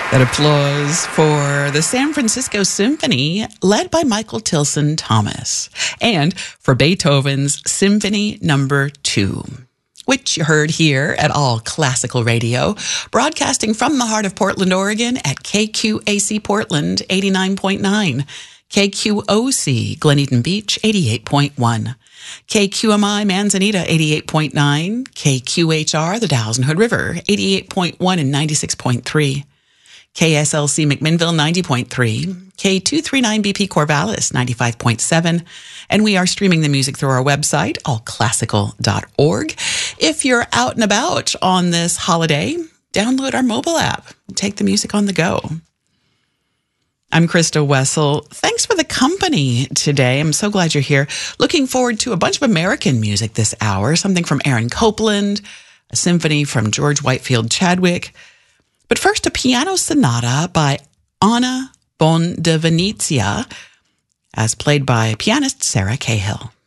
That applause for the San Francisco Symphony, led by Michael Tilson Thomas, and for Beethoven's Symphony No. 2, which you heard here at All Classical Radio, broadcasting from the heart of Portland, Oregon at KQAC Portland 89.9, KQOC Glen Eden Beach 88.1, KQMI Manzanita 88.9, KQHR the Dalles and Hood River 88.1 and 96.3, KSLC McMinnville 90.3, K239BP Corvallis 95.7, and we are streaming the music through our website, allclassical.org. If you're out and about on this holiday, download our mobile app and take the music on the go. I'm Krista Wessel. Thanks for the company today. I'm so glad you're here. Looking forward to a bunch of American music this hour, something from Aaron Copland, a symphony from George Whitefield Chadwick. But first, a piano sonata by Anna Bondavenizia, as played by pianist Sarah Cahill.